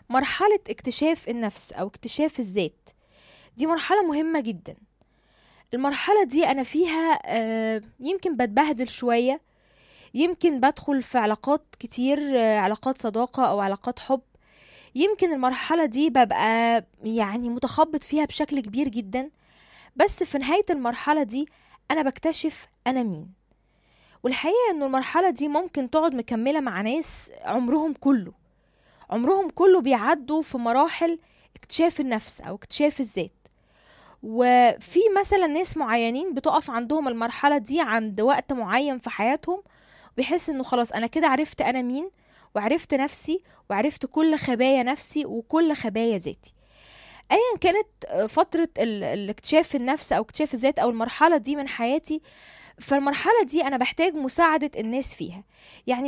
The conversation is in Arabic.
مرحلة اكتشاف النفس أو اكتشاف الذات دي مرحلة مهمة جدا. المرحلة دي أنا فيها يمكن بتبهدل شوية، يمكن بدخل في علاقات كتير، علاقات صداقة أو علاقات حب. يمكن المرحلة دي ببقى يعني متخبط فيها بشكل كبير جدا، بس في نهاية المرحلة دي أنا بكتشف أنا مين. والحقيقة أنه المرحلة دي ممكن تقعد مكملة مع ناس عمرهم كله بيعدوا في مراحل اكتشاف النفس أو اكتشاف الذات. وفي مثلا ناس معينين بتقف عندهم المرحلة دي عند وقت معين في حياتهم، بيحس انه خلاص انا كده عرفت انا مين، وعرفت نفسي، وعرفت كل خبايا نفسي وكل خبايا ذاتي. ايا كانت فترة الاكتشاف النفس او اكتشاف الذات او المرحلة دي من حياتي، فالمرحلة دي انا بحتاج مساعدة الناس فيها. يعني